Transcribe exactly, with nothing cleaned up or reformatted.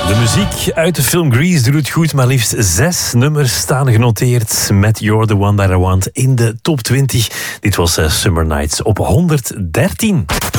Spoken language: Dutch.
De muziek uit de film Grease doet het goed, maar liefst zes nummers staan genoteerd met You're the One That I Want in de top twintig. Dit was Summer Nights op honderddertien.